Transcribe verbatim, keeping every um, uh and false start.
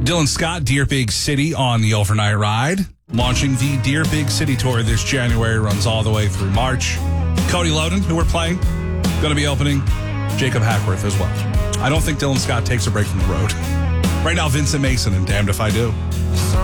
Dylan Scott, Dear Big City on the overnight ride. Launching the Dear Big City tour this January, runs all the way through March. Cody Loden, who we're playing, going to be opening. Jacob Hackworth as well. I don't think Dylan Scott takes a break from the road. Right now, Vincent Mason and Damned If I Do.